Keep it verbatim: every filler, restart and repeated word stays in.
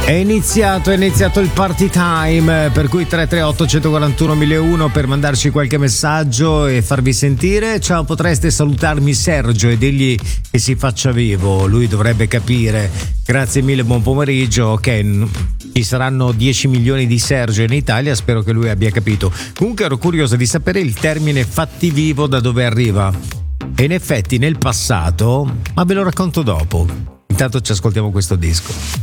È iniziato, è iniziato il party time, per cui tre tre otto uno quattro uno uno uno per mandarci qualche messaggio e farvi sentire. Ciao, potreste salutarmi Sergio e dirgli che si faccia vivo, lui dovrebbe capire. Grazie mille, buon pomeriggio. Ok, ci saranno dieci milioni di Sergio in Italia, spero che lui abbia capito. Comunque ero curioso di sapere il termine fatti vivo da dove arriva. E in effetti nel passato, ma ve lo racconto dopo. Intanto ci ascoltiamo questo disco.